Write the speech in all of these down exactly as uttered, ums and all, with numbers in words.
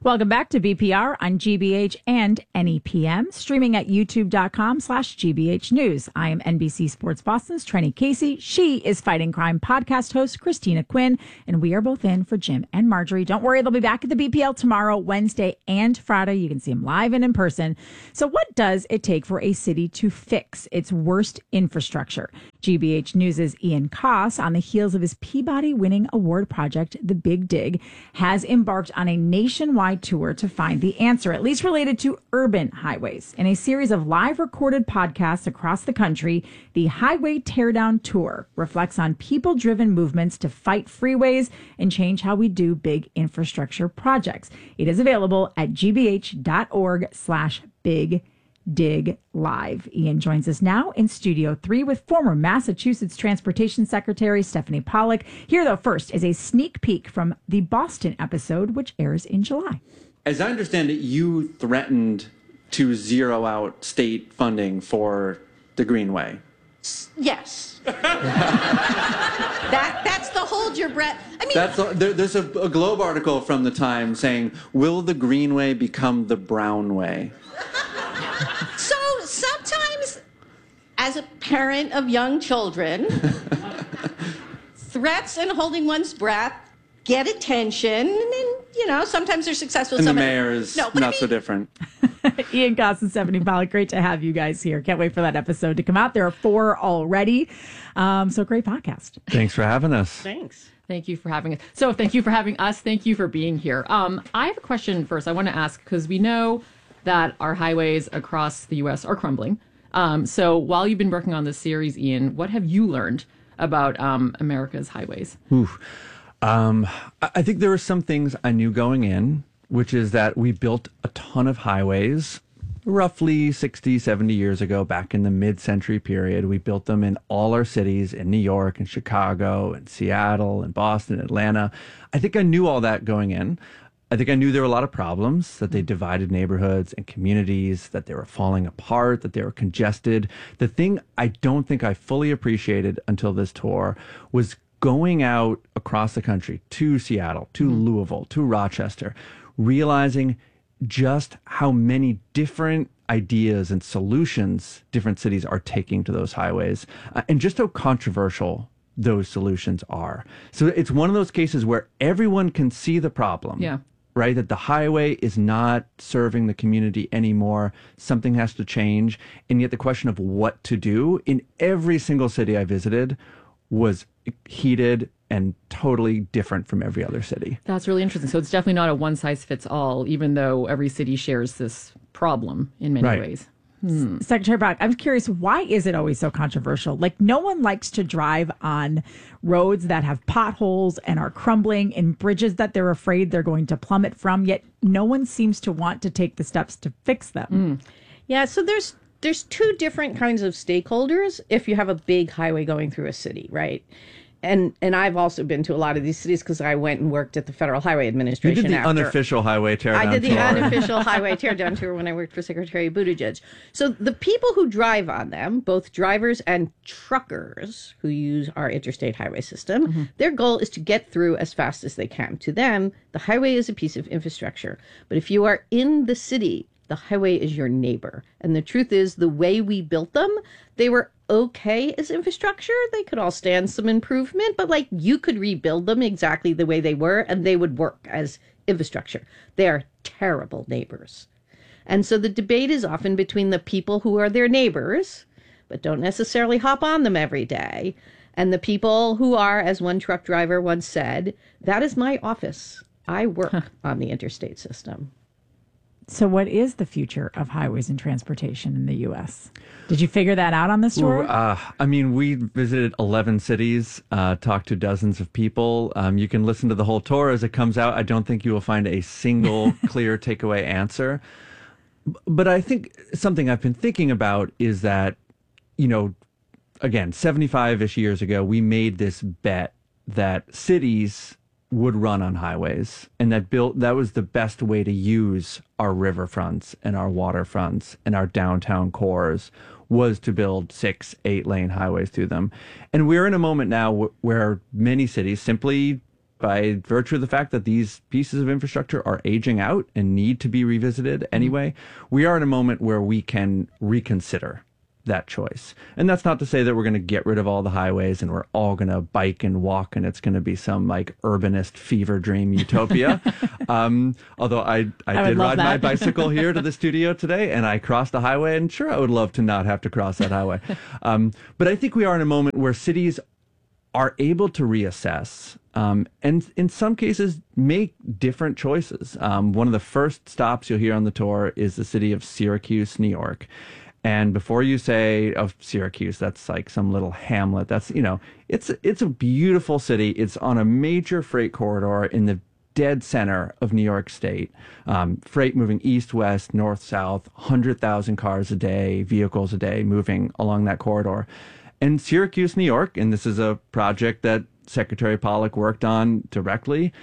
Welcome back to B P R on G B H and N E P M, streaming at youtube.com slash GBH News. I am N B C Sports Boston's Trenny Casey. She is Fighting Crime podcast host Christina Quinn, and we are both in for Jim and Marjorie. Don't worry, they'll be back at the B P L tomorrow, Wednesday, and Friday. You can see them live and in person. So what does it take for a city to fix its worst infrastructure? G B H News' Ian Koss, on the heels of his Peabody-winning award project, The Big Dig, has embarked on a nationwide tour to find the answer, at least related to urban highways. In a series of live recorded podcasts across the country, the Highway Teardown Tour reflects on people-driven movements to fight freeways and change how we do big infrastructure projects. It is available at gbh.org slash big dig live. Ian joins us now in Studio three with former Massachusetts Transportation Secretary Stephanie Pollack. Here, though, first is a sneak peek from the Boston episode, which airs in July. As I understand it, you threatened to zero out state funding for the Greenway. Yes. that That's the hold your breath. I mean, that's a, there, there's a, a Globe article from the time saying, will the Greenway become the Brown Way? So sometimes, as a parent of young children, threats and holding one's breath get attention, and, you know, sometimes they're successful. And sometimes, the mayor is no, not I mean, so different. Ian Koss and Stephanie Pollack, great to have you guys here. Can't wait for that episode to come out. There are four already. Um, so great podcast. Thanks for having us. Thanks. Thank you for having us. So thank you for having us. Thank you for being here. Um, I have a question first. I want to ask, because we know that our highways across the U S are crumbling. Um, so while you've been working on this series, Ian, what have you learned about um, America's highways? Oof. Um, I think there were some things I knew going in, which is that we built a ton of highways roughly sixty, seventy years ago, back in the mid-century period. We built them in all our cities, in New York and Chicago and Seattle and Boston, Atlanta. I think I knew all that going in. I think I knew there were a lot of problems, that they divided neighborhoods and communities, that they were falling apart, that they were congested. The thing I don't think I fully appreciated until this tour was going out across the country to Seattle, to mm. Louisville, to Rochester, realizing just how many different ideas and solutions different cities are taking to those highways, uh, and just how controversial those solutions are. So it's one of those cases where everyone can see the problem. Yeah. Right? That the highway is not serving the community anymore. Something has to change. And yet the question of what to do in every single city I visited was heated and totally different from every other city. That's really interesting. So it's definitely not a one size fits all, even though every city shares this problem in many right. ways. Hmm. Secretary Brock, I'm curious, why is it always so controversial? Like, no one likes to drive on roads that have potholes and are crumbling and bridges that they're afraid they're going to plummet from, yet no one seems to want to take the steps to fix them. Mm. Yeah, so there's there's two different kinds of stakeholders if you have a big highway going through a city, right? And and I've also been to a lot of these cities because I went and worked at the Federal Highway Administration. You did the after. unofficial highway teardown I did the tour. unofficial highway teardown tour when I worked for Secretary Buttigieg. So the people who drive on them, both drivers and truckers who use our interstate highway system, mm-hmm. their goal is to get through as fast as they can. To them, the highway is a piece of infrastructure. But if you are in the city, the highway is your neighbor. And the truth is, the way we built them, they were okay as infrastructure. They could all stand some improvement, but like you could rebuild them exactly the way they were and they would work as infrastructure. They are terrible neighbors. And so the debate is often between the people who are their neighbors, but don't necessarily hop on them every day, and the people who are, as one truck driver once said, that is my office. I work huh. on the interstate system. So what is the future of highways and transportation in the U S? Did you figure that out on this tour? Ooh, uh, I mean, we visited eleven cities, uh, talked to dozens of people. Um, you can listen to the whole tour as it comes out. I don't think you will find a single clear takeaway answer. But I think something I've been thinking about is that, you know, again, seventy-five-ish years ago, we made this bet that cities would run on highways, and that built that was the best way to use our riverfronts and our waterfronts and our downtown cores, was to build six, eight lane highways through them. And we're in a moment now w- where many cities simply by virtue of the fact that these pieces of infrastructure are aging out and need to be revisited anyway, mm-hmm. we are in a moment where we can reconsider that choice. And that's not to say that we're going to get rid of all the highways and we're all going to bike and walk and it's going to be some like urbanist fever dream utopia. um, although I, I, I did ride my bicycle here to the studio today and I crossed the highway, and sure, I would love to not have to cross that highway. Um, but I think we are in a moment where cities are able to reassess um, and in some cases make different choices. Um, one of the first stops you'll hear on the tour is the city of Syracuse, New York. And before you say of Syracuse, that's like some little hamlet. That's, you know, it's it's a beautiful city. It's on a major freight corridor in the dead center of New York State. Um, freight moving east, west, north, south, one hundred thousand cars a day, vehicles a day moving along that corridor. And Syracuse, New York, and this is a project that Secretary Pollack worked on directly,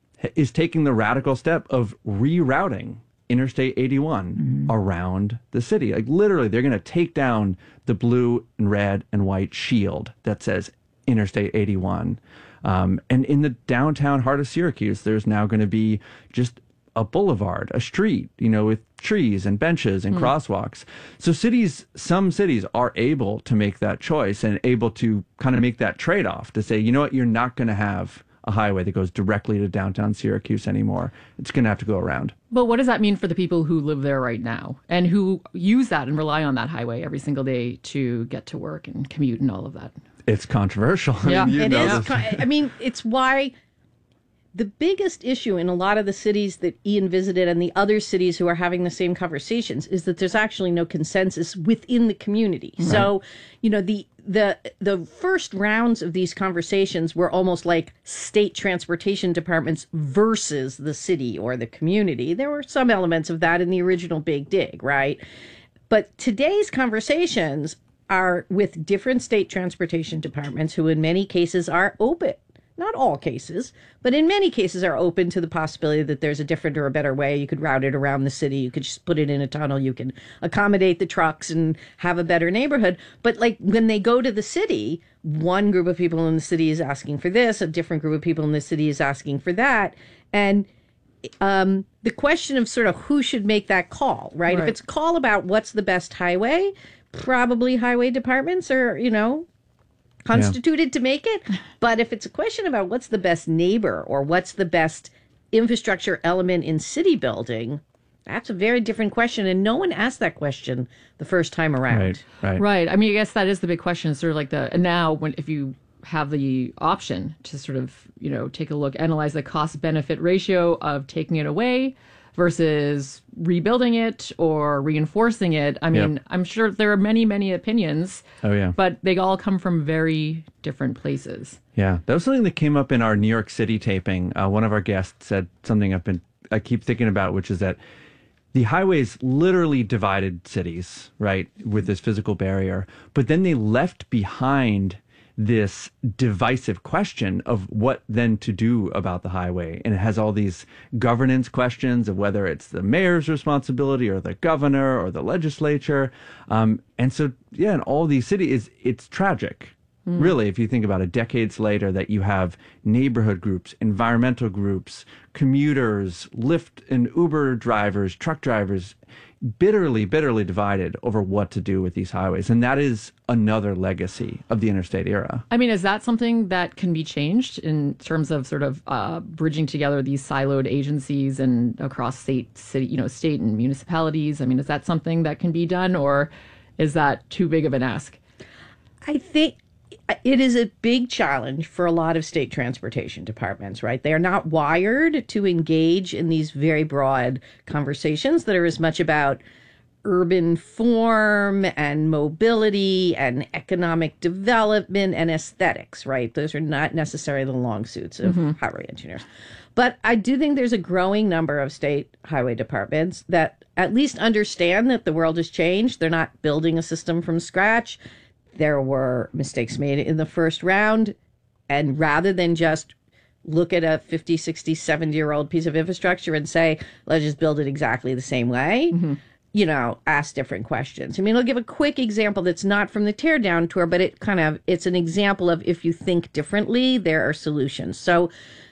is taking the radical step of rerouting Interstate eighty-one mm-hmm. around the city. Like literally, they're going to take down the blue and red and white shield that says Interstate eighty-one. Um, and in the downtown heart of Syracuse, there's now going to be just a boulevard, a street, you know, with trees and benches and mm. crosswalks. So cities, some cities are able to make that choice and able to kind of make that trade-off to say, you know what, you're not going to have a highway that goes directly to downtown Syracuse anymore. It's going to have to go around. But what does that mean for the people who live there right now and who use that and rely on that highway every single day to get to work and commute and all of that? It's controversial. Yeah, I mean, you it know is. this. Con- I mean, it's why the biggest issue in a lot of the cities that Ian visited and the other cities who are having the same conversations is that there's actually no consensus within the community. Right. So, you know, the the the first rounds of these conversations were almost like state transportation departments versus the city or the community. There were some elements of that in the original Big Dig, right? But today's conversations are with different state transportation departments who in many cases are open. Not all cases, but in many cases are open to the possibility that there's a different or a better way. You could route it around the city. You could just put it in a tunnel. You can accommodate the trucks and have a better neighborhood. But like when they go to the city, one group of people in the city is asking for this. A different group of people in the city is asking for that. And um, the question of sort of who should make that call, right? right? If it's a call about what's the best highway, probably highway departments are, you know, constituted yeah. to make it. But if it's a question about what's the best neighbor or what's the best infrastructure element in city building, that's a very different question. And no one asked that question the first time around. Right, right. Right. I mean, I guess that is the big question. Sort of like the, and now when, if you have the option to sort of, you know, take a look, analyze the cost benefit ratio of taking it away versus rebuilding it or reinforcing it. I mean, yep. I'm sure there are many, many opinions. Oh, yeah. But they all come from very different places. Yeah. That was something that came up in our New York City taping. Uh, one of our guests said something I've been, I keep thinking about, which is that the highways literally divided cities, right, with this physical barrier. But then they left behind this divisive question of what then to do about the highway. And it has all these governance questions of whether it's the mayor's responsibility or the governor or the legislature. Um, and so, yeah, in all these cities, it's tragic. Mm. Really, if you think about it, decades later, that you have neighborhood groups, environmental groups, commuters, Lyft and Uber drivers, truck drivers, bitterly, bitterly divided over what to do with these highways. And that is another legacy of the interstate era. I mean, is that something that can be changed in terms of sort of uh, bridging together these siloed agencies and across state, city, you know, state and municipalities? I mean, is that something that can be done, or is that too big of an ask? I think it is a big challenge for a lot of state transportation departments, right? They are not wired to engage in these very broad conversations that are as much about urban form and mobility and economic development and aesthetics, right? Those are not necessarily the long suits of mm-hmm. highway engineers. But I do think there's a growing number of state highway departments that at least understand that the world has changed. They're not building a system from scratch. There were mistakes made in the first round. And rather than just look at a fifty, sixty, seventy-year-old piece of infrastructure and say, let's just build it exactly the same way, mm-hmm. you know, ask different questions. I mean, I'll give a quick example that's not from the Teardown Tour, but it kind of, it's an example of if you think differently, there are solutions. So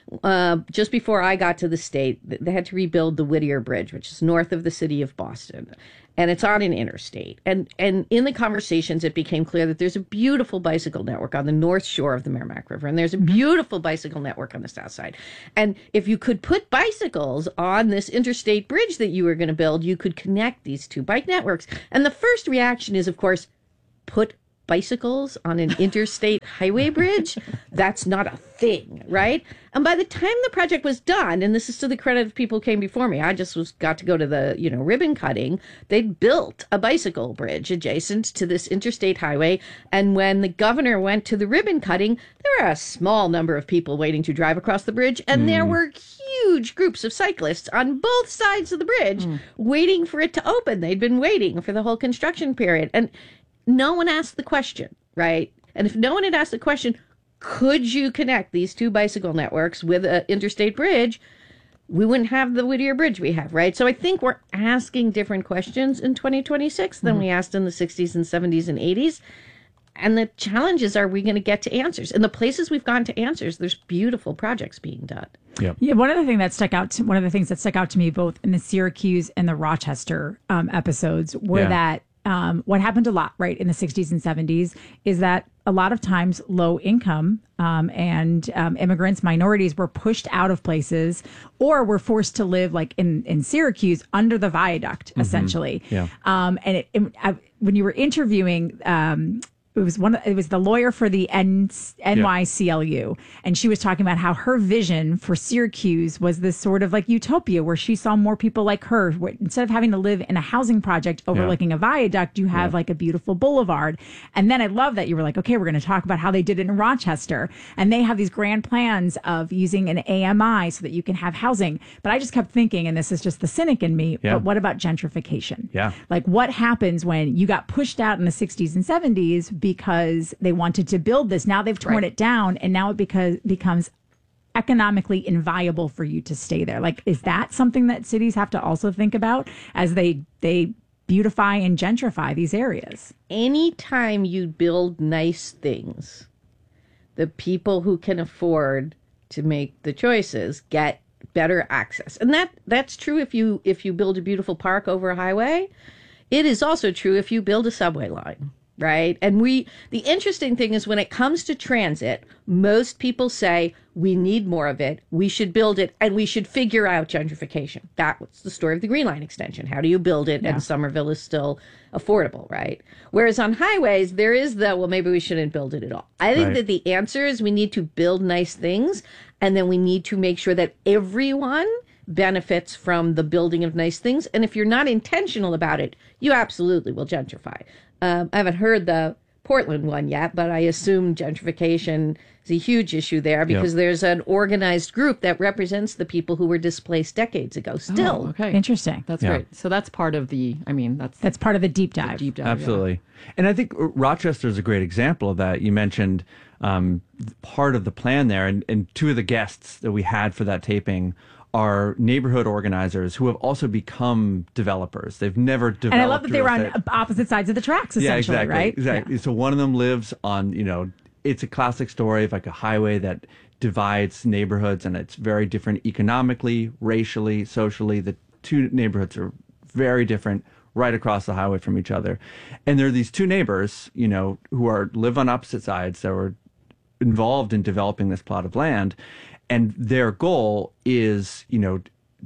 uh, just before I got to the state, they had to rebuild the Whittier Bridge, which is north of the city of Boston. And it's on an interstate. And and in the conversations, it became clear that there's a beautiful bicycle network on the north shore of the Merrimack River. And there's a beautiful bicycle network on the south side. And if you could put bicycles on this interstate bridge that you were going to build, you could connect these two bike networks. And the first reaction is, of course, put bicycles on an interstate highway bridge? That's not a thing, right? And by the time the project was done, and this is to the credit of people who came before me, I just was got to go to the, you know, ribbon cutting. They'd built a bicycle bridge adjacent to this interstate highway. And when the governor went to the ribbon cutting, there were a small number of people waiting to drive across the bridge. And mm. there were huge groups of cyclists on both sides of the bridge mm. waiting for it to open. They'd been waiting for the whole construction period. And no one asked the question, right? And if no one had asked the question, could you connect these two bicycle networks with an interstate bridge, we wouldn't have the Whittier Bridge we have, right? So I think we're asking different questions in twenty twenty-six than mm-hmm. we asked in the sixties and seventies and eighties. And the challenge is, are we going to get to answers? In the places we've gone to answers, there's beautiful projects being done. Yep. Yeah, one of the things that stuck out to one of the things that stuck out to me both in the Syracuse and the Rochester um, episodes were yeah. that Um, what happened a lot, right, in the sixties and seventies is that a lot of times low income um, and um, immigrants, minorities were pushed out of places or were forced to live like in, in Syracuse under the viaduct, mm-hmm. essentially. Yeah. Um, and it, it, I, when you were interviewing, um, it was one. It was the lawyer for the N- N Y C L U, yeah. and she was talking about how her vision for Syracuse was this sort of like utopia, where she saw more people like her. Where instead of having to live in a housing project overlooking yeah. a viaduct, you have yeah. like a beautiful boulevard. And then I love that you were like, okay, we're going to talk about how they did it in Rochester, and they have these grand plans of using an A M I so that you can have housing. But I just kept thinking, and this is just the cynic in me, yeah. but what about gentrification? Yeah, like what happens when you got pushed out in the sixties and seventies? Because they wanted to build this. Now they've torn right. it down, and now it because, becomes economically inviable for you to stay there. Like, is that something that cities have to also think about as they they beautify and gentrify these areas? Anytime you build nice things, the people who can afford to make the choices get better access. And that that's true if you if you build a beautiful park over a highway. It is also true if you build a subway line. Right. And we the interesting thing is when it comes to transit, most people say we need more of it. We should build it and we should figure out gentrification. That was the story of the Green Line extension. How do you build it? Yeah. And Somerville is still affordable. Right. Whereas on highways, there is the, well, maybe we shouldn't build it at all. I think right. that the answer is we need to build nice things, and then we need to make sure that everyone benefits from the building of nice things. And if you're not intentional about it, you absolutely will gentrify. Um, I haven't heard the Portland one yet, but I assume gentrification is a huge issue there because yep. there's an organized group that represents the people who were displaced decades ago still. Oh, okay. Interesting. That's yeah. great. So that's part of the, I mean, that's... That's part of the deep dive. The deep dive, Absolutely. Yeah. And I think Rochester is a great example of that. You mentioned um, part of the plan there, and, and two of the guests that we had for that taping are neighborhood organizers who have also become developers. They've never developed. And I love that they were on estate. opposite sides of the tracks, essentially, yeah, exactly, right? Exactly. Yeah. So one of them lives on, you know, it's a classic story of like a highway that divides neighborhoods, and it's very different economically, racially, socially. The two neighborhoods are very different right across the highway from each other. And there are these two neighbors, you know, who are live on opposite sides that were involved in developing this plot of land. And their goal is, you know,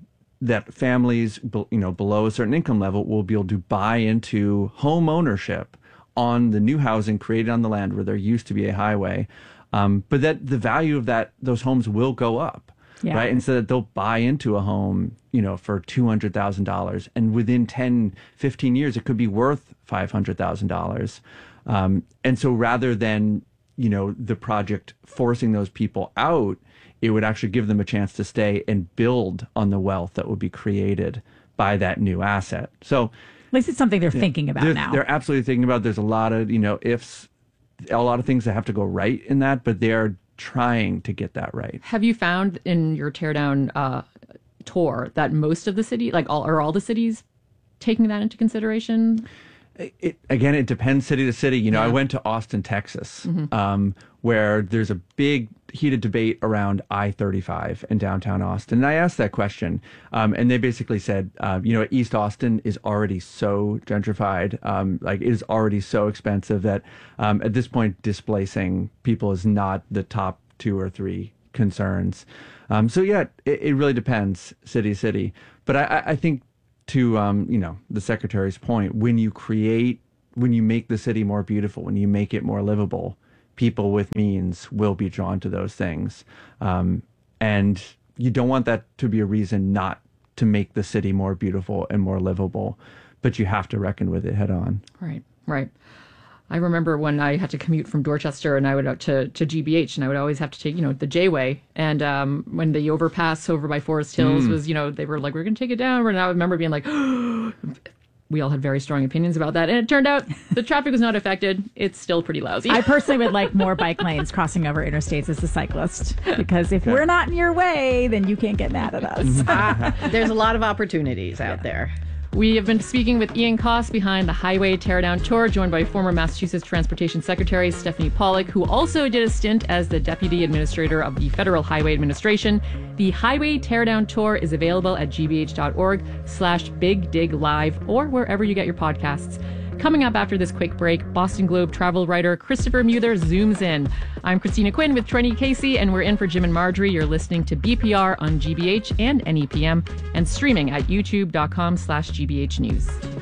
that families, you know, below a certain income level will be able to buy into home ownership on the new housing created on the land where there used to be a highway. Um, but that the value of that, those homes will go up, yeah. right? And so that they'll buy into a home, you know, for two hundred thousand dollars. And within ten, fifteen years, it could be worth five hundred thousand dollars. Um, and so rather than, you know, the project forcing those people out, it would actually give them a chance to stay and build on the wealth that would be created by that new asset. So at least it's something they're yeah, thinking about they're, now. They're absolutely thinking about. There's a lot of, you know, ifs, a lot of things that have to go right in that, but they're trying to get that right. Have you found in your teardown uh, tour that most of the city, like all, are all the cities taking that into consideration? It, again, it depends city to city. You know, I went to Austin, Texas, mm-hmm. um, where there's a big heated debate around I thirty-five in downtown Austin. And I asked that question, um, and they basically said, uh, you know, East Austin is already so gentrified, um, like it is already so expensive that um, at this point, displacing people is not the top two or three concerns. Um, so yeah, it, it really depends city to city. But I, I think to, um, you know, the secretary's point, when you create, when you make the city more beautiful, when you make it more livable, people with means will be drawn to those things. Um, and you don't want that to be a reason not to make the city more beautiful and more livable, but you have to reckon with it head on. Right, right. I remember when I had to commute from Dorchester and I would out to, to G B H, and I would always have to take, you know, the J-Way. And um, when the overpass over by Forest Hills mm. was, you know, they were like, we're going to take it down. And I remember being like, oh, we all had very strong opinions about that. And it turned out the traffic was not affected. It's still pretty lousy. I personally would like more bike lanes crossing over interstates as a cyclist, because if we're not in your way, then you can't get mad at us. ah, there's a lot of opportunities out yeah. there. We have been speaking with Ian Coss behind the Highway Teardown Tour, joined by former Massachusetts Transportation Secretary Stephanie Pollack, who also did a stint as the Deputy Administrator of the Federal Highway Administration. The Highway Teardown Tour is available at gbh.org slash Big Dig Live or wherever you get your podcasts. Coming up after this quick break, Boston Globe travel writer Christopher Muther zooms in. I'm Christina Quinn with Trenny Casey, and we're in for Jim and Marjorie. You're listening to B P R on G B H and N E P M and streaming at youtube.com slash GBH News.